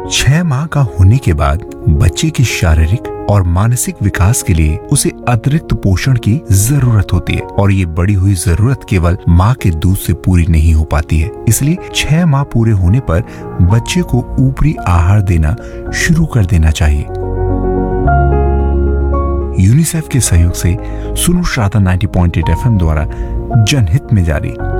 6 माह का होने के बाद बच्चे की शारीरिक और मानसिक विकास के लिए उसे अतिरिक्त पोषण की जरूरत होती है और ये बढ़ी हुई जरूरत केवल माँ के दूध से पूरी नहीं हो पाती है। इसलिए 6 माह पूरे होने पर बच्चे को ऊपरी आहार देना शुरू कर देना चाहिए। यूनिसेफ के सहयोग से सुनो श्राता 90.8 FM द्वारा जनहित में जारी।